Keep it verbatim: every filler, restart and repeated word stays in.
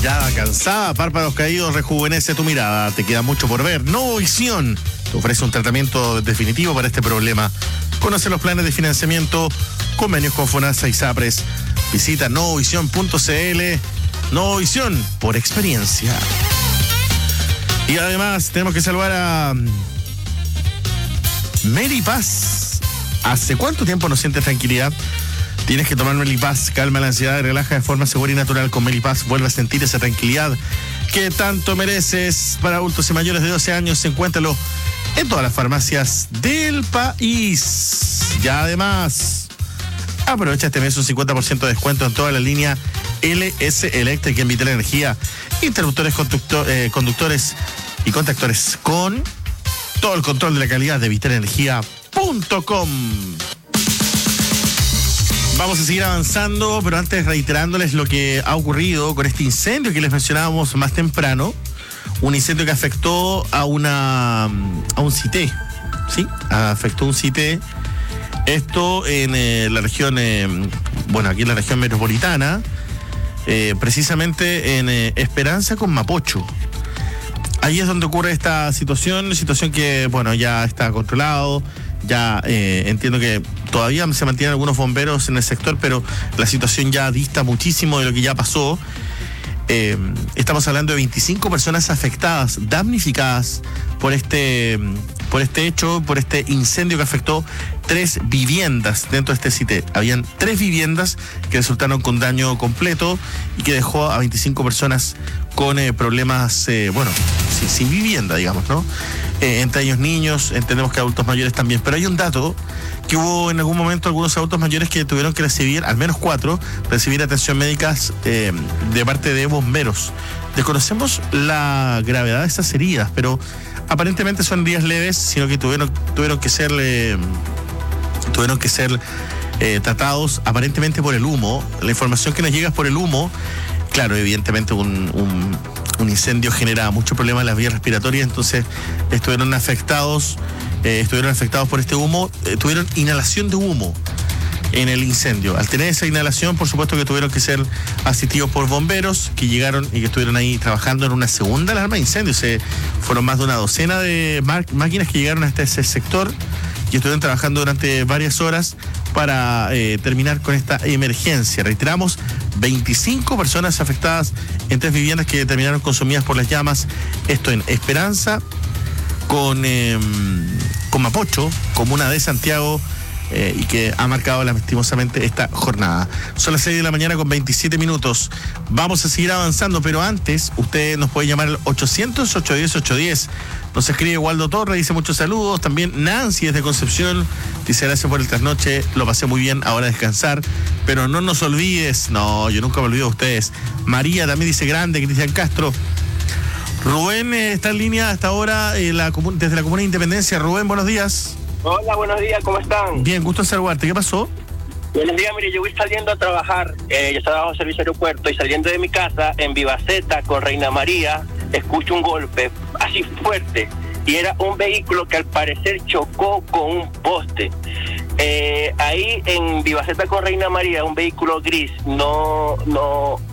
Mirada cansada, párpados caídos, rejuvenece tu mirada. Te queda mucho por ver. Novovisión te ofrece un tratamiento definitivo para este problema. Conoce los planes de financiamiento, convenios con FONASA y SAPRES. Visita novovisión punto c l. Novovisión, por experiencia. Y además tenemos que saludar a Melipaz. ¿Hace cuánto tiempo no sientes tranquilidad? Tienes que tomar Melipaz, calma la ansiedad y relaja de forma segura y natural. Con Melipaz vuelve a sentir esa tranquilidad que tanto mereces. Para adultos y mayores de doce años, encuéntralo en todas las farmacias del país. Y además, aprovecha este mes un cincuenta por ciento de descuento en toda la línea L S Electric en Vital Energía. Interruptores, conductor, eh, conductores y contactores con todo el control de la calidad de vital energía punto com. Vamos a seguir avanzando, pero antes reiterándoles lo que ha ocurrido con este incendio que les mencionábamos más temprano. Un incendio que afectó a una a un C I T E, ¿sí? Afectó un C I T E. Esto en eh, la región, eh, bueno, aquí en la región metropolitana, eh, precisamente en eh, Esperanza con Mapocho. Ahí es donde ocurre esta situación, situación que, bueno, ya está controlado. Ya eh, entiendo que todavía se mantienen algunos bomberos en el sector, pero la situación ya dista muchísimo de lo que ya pasó. Eh, estamos hablando de veinticinco personas afectadas, damnificadas por este, por este hecho, por este incendio que afectó tres viviendas dentro de este C I T E. Habían tres viviendas que resultaron con daño completo y que dejó a veinticinco personas con eh, problemas, eh, bueno, sin, sin vivienda, digamos, ¿no? Eh, entre ellos niños, entendemos que adultos mayores también. Pero hay un dato, que hubo en algún momento algunos adultos mayores que tuvieron que recibir, al menos cuatro, recibir atención médica eh, de parte de bomberos. Desconocemos la gravedad de esas heridas, pero aparentemente son heridas leves, sino que tuvieron, tuvieron que ser, eh, tuvieron que ser eh, tratados aparentemente por el humo. La información que nos llega es por el humo. Claro, evidentemente un... un Un incendio genera mucho problema en las vías respiratorias, entonces estuvieron afectados, eh, estuvieron afectados por este humo, eh, tuvieron inhalación de humo en el incendio. Al tener esa inhalación, por supuesto que tuvieron que ser asistidos por bomberos que llegaron y que estuvieron ahí trabajando en una segunda alarma de incendio. Se fueron más de una docena de ma- máquinas que llegaron hasta ese sector y estuvieron trabajando durante varias horas para eh, terminar con esta emergencia. Reiteramos, veinticinco personas afectadas en tres viviendas que terminaron consumidas por las llamas. Esto en Esperanza, con, eh, con Mapocho, comuna de Santiago, eh, y que ha marcado lastimosamente esta jornada. Son las seis de la mañana con veintisiete minutos. Vamos a seguir avanzando, pero antes usted nos puede llamar al ochocientos, ochocientos diez, ochocientos diez. Nos escribe Waldo Torres, dice muchos saludos. También Nancy desde Concepción dice gracias por el trasnoche, lo pasé muy bien, ahora a descansar. Pero no nos olvides, no, yo nunca me olvido de ustedes. María también dice grande, Cristian Castro. Rubén eh, está en línea hasta ahora eh, la, desde la Comuna de Independencia. Rubén, buenos días. Hola, buenos días, ¿cómo están? Bien, gusto en saludarte. ¿Qué pasó? Buenos días, mire, yo voy saliendo a trabajar, eh, yo trabajo en servicio aeropuerto y saliendo de mi casa en Vivaceta con Reina María, escucho un golpe así fuerte y era un vehículo que al parecer chocó con un poste. Eh, ahí en Vivaceta con Reina María, un vehículo gris, no, no,